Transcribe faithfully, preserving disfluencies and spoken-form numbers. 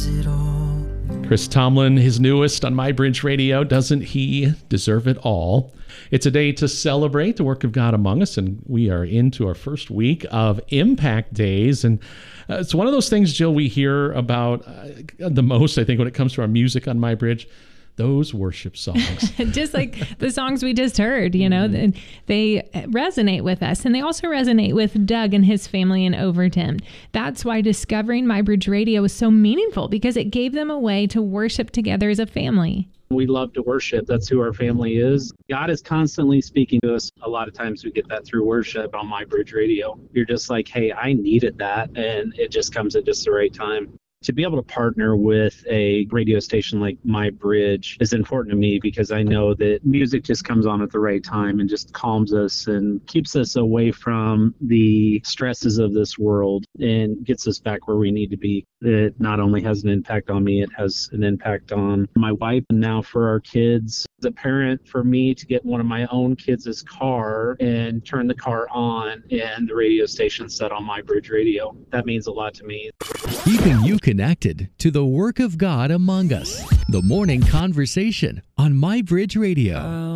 deserves it all. Chris Tomlin, his newest on MyBridge Radio, Doesn't He Deserve It All? It's a day to celebrate the work of God among us, and we are into our first week of Impact Days. And uh, it's one of those things, Jill, we hear about uh, the most, I think, when it comes to our music on MyBridge. Those worship songs. Just like the songs we just heard, you know, mm-hmm. they resonate with us. And they also resonate with Doug and his family in Overton. That's why discovering MyBridge Radio was so meaningful, because it gave them a way to worship together as a family. We love to worship. That's who our family is. God is constantly speaking to us. A lot of times we get that through worship on MyBridge Radio. You're just like, hey, I needed that. And it just comes at just the right time. To be able to partner with a radio station like MyBridge is important to me, because I know that music just comes on at the right time and just calms us and keeps us away from the stresses of this world and gets us back where we need to be. It not only has an impact on me, it has an impact on my wife, and now for our kids. As a parent, for me to get one of my own kids' car and turn the car on and the radio station set on MyBridge Radio, that means a lot to me. Keeping you connected to the work of God among us. The Morning Conversation on MyBridge Radio.